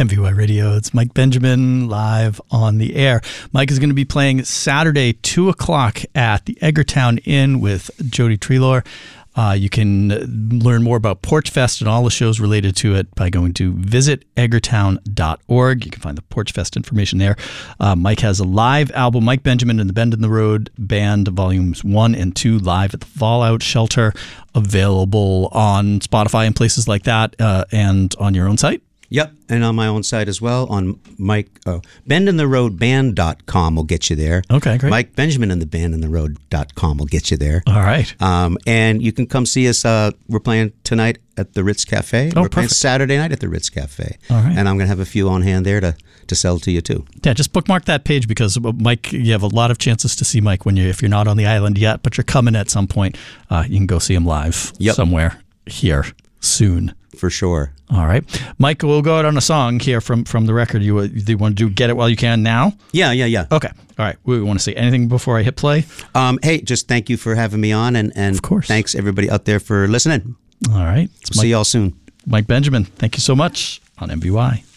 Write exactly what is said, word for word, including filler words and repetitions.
M V Y Radio. It's Mike Benjamin live on the air. Mike is going to be playing Saturday, two o'clock at the Eggertown Inn with Jody Treloar. Uh, you can learn more about Porch Fest and all the shows related to it by going to visit eggertown dot org. You can find the Porch Fest information there. Uh, Mike has a live album, Mike Benjamin and the Bend in the Road Band, volumes one and two, live at the Fallout Shelter, available on Spotify and places like that, uh, and on your own site. Yep, and on my own site as well, on Mike, oh, bend in the road band dot com will get you there. Okay, great. Mike Benjamin and the band in the road dot com will get you there. All right. Um, and you can come see us. Uh, we're playing tonight at the Ritz Cafe. Oh, we're playing perfect. Saturday night at the Ritz Cafe. All right. And I'm going to have a few on hand there to, to sell to you too. Yeah, just bookmark that page because Mike, you have a lot of chances to see Mike when you, if you're not on the island yet, but you're coming at some point. Uh, you can go see him live Yep. somewhere here soon. For sure. All right. Mike, we'll go out on a song here from, from the record. You, you want to do Get It While You Can now? Yeah, yeah, yeah. Okay. All right. We want to say anything before I hit play? Um, hey, just thank you for having me on, and, and Of course. thanks everybody out there for listening. All right. It's See Mike, y'all soon. Mike Benjamin. Thank you so much on M V Y.